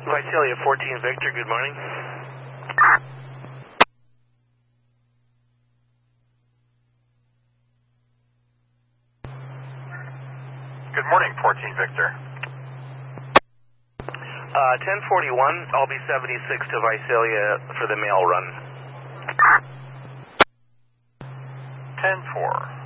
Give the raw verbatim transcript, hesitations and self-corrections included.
Visalia fourteen Victor, good morning. Good morning, fourteen Victor. Uh, ten forty-one, I'll be seventy-six to Visalia for the mail run. ten four.